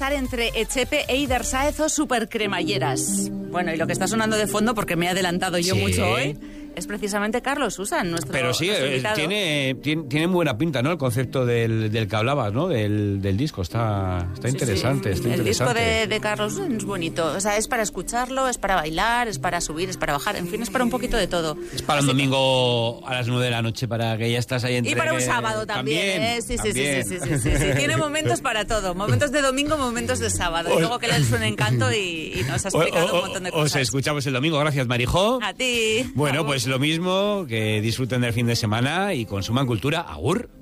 estar entre Echepe e Idersáez o Supercremalleras. Bueno, y lo que está sonando de fondo, porque me he adelantado yo mucho hoy, es precisamente Carlos Susan, nuestro Pero sí, invitado. tiene muy buena pinta, ¿no? El concepto del que hablabas, ¿no? Del disco. Está interesante, sí. El disco de Carlos Susan es bonito. O sea, es para escucharlo, es para bailar, es para subir, es para bajar. En fin, es para un poquito de todo. Es para un domingo a las 9 de la noche, para que ya estás ahí entre... Y para un sábado también. Sí. Tiene momentos para todo. Momentos de domingo, momentos de sábado. Y luego que le suene Encanto y nos ha explicado un montón de cosas. Os escuchamos el domingo. Gracias, Marijó. A ti. Bueno, pues lo mismo, que disfruten del fin de semana y consuman cultura. Agur.